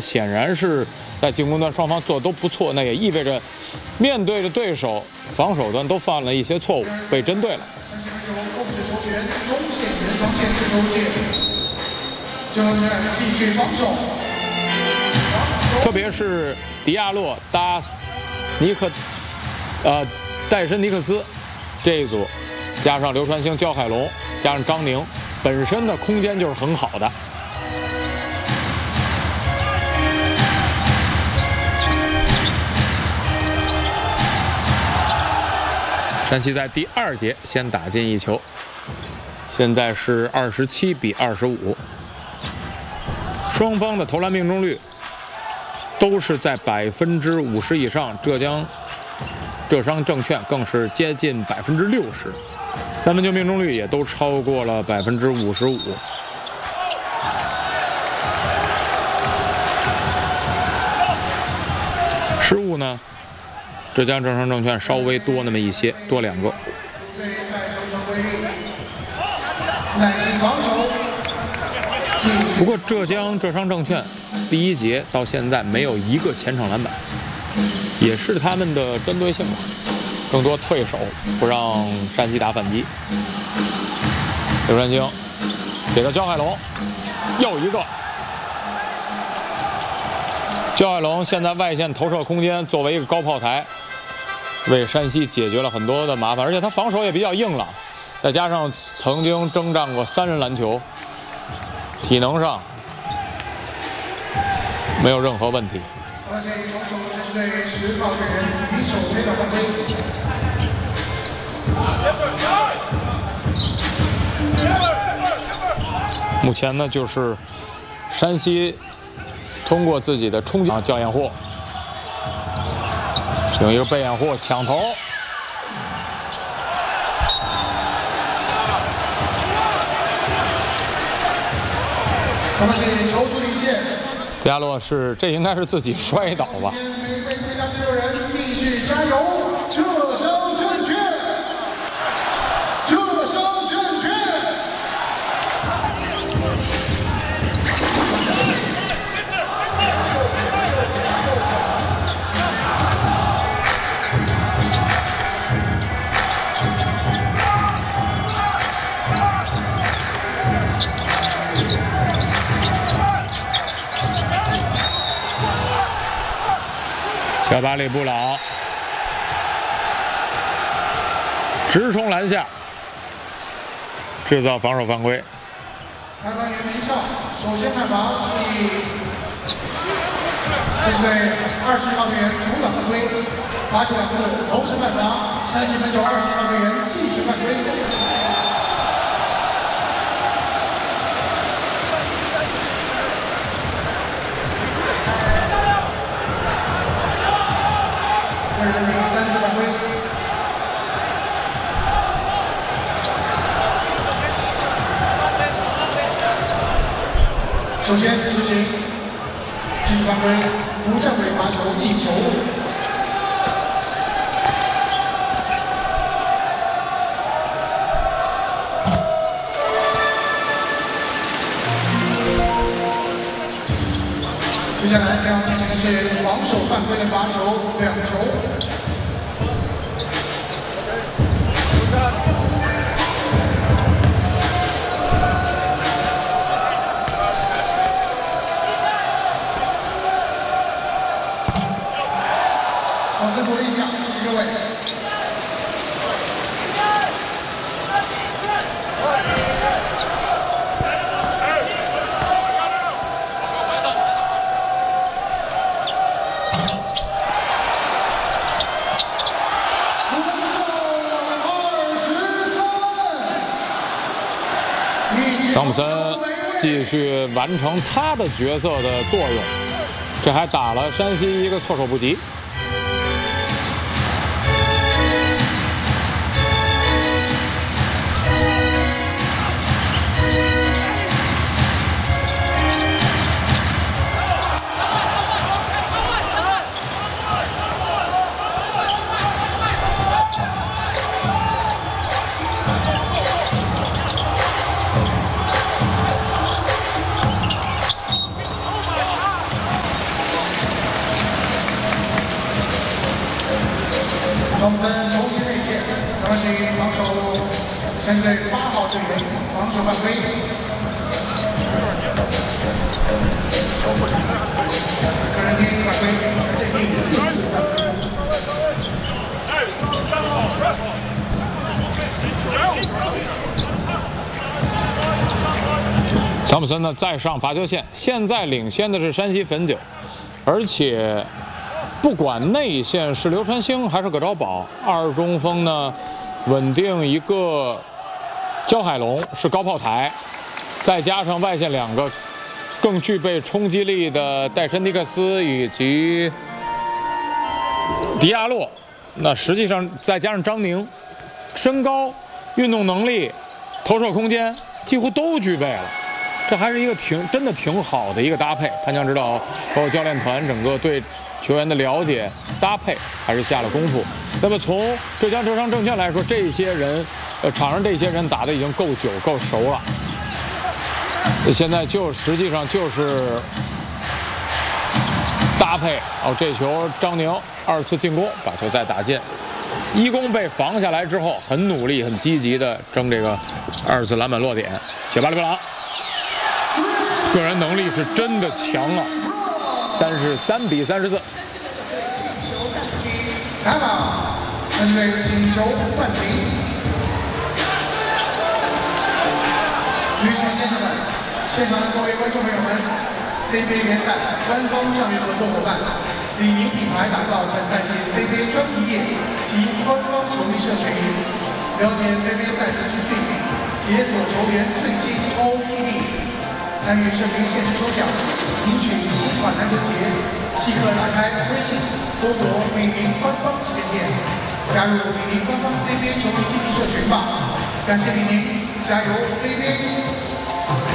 显然是在进攻端双方做的都不错，那也意味着面对着对手防守端都犯了一些错误，被针对了。 继续防守， 特别是迪亚洛搭戴森尼克斯这一组，加上流川星、焦海龙，加上张宁，本身的空间就是很好的。山西在第2节先打进1球，现在是27比25。双方的投篮命中率都是在50%以上，浙商证券更是接近60%，三分球命中率也都超过了55%。失误呢，浙江浙商证券稍微多那么一些，多2个。不过浙江浙商证券第1节到现在没有1个前场篮板，也是他们的针对性吧，更多退守，不让山西打反击。刘川京给到焦海龙，又一个。焦海龙现在外线投射空间作为一个高炮台，为山西解决了很多的麻烦，而且他防守也比较硬了，再加上曾经征战过3人篮球，体能上没有任何问题。目前呢，就是山西通过自己的冲击，叫掩护，有一个被掩护抢头。迪亚洛是，这应该是自己摔倒吧？ 继续加油，浙商证券，浙商证券。 小巴里布朗直冲篮下，制造防守犯规。 裁判员鸣哨，首先判罚是以针对20号队员阻挡犯规，罚球2次，同时判罚山西分球20号队员继续犯规。3次犯规。首先执行继续犯规，无站位罚球1球。接下来将进行的是防守犯规的罚球2球。掌声鼓励一下，谢谢各位。 汤普森继续完成他的角色的作用，这还打了山西一个措手不及。 中分重新内线，3分防守，针对8号队员防守犯规。个人第一次犯规，这第4次犯规。 汤普森呢再上罚球线，现在领先的是山西汾酒，而且不管内线是刘传兴还是葛兆宝，二中锋呢稳定一个焦海龙是高炮台，再加上外线2个更具备冲击力的戴申迪克斯以及迪亚洛，那实际上再加上张宁，身高、运动能力、投射空间几乎都具备了。这还是一个真的挺好的一个搭配。潘强指导包括教练团整个对球员的了解搭配还是下了功夫。那么从浙江浙商证券来说，这些人场上这些人打的已经够久够熟了。现在实际上就是搭配这球张宁2次进攻把球再打进，1攻被防下来之后很努力很积极的争这个2次篮板落点。雪巴里布朗个人能力是真的强啊，33比34。 裁判针对请求暂停。女士先生们，现场的各位观众朋友们 ，CBA 联赛官方战略合作伙伴，李宁品牌打造本赛季 CBA 专题页及官方球迷社群，了解 CBA 赛事资讯，解锁球员最新 OTD。参与社群限时抽奖，领取新款篮球鞋，即刻打开微信搜索李宁官方旗舰店，加入李宁官方 CBA 球迷基地社群吧！感谢李宁，加油 CBA！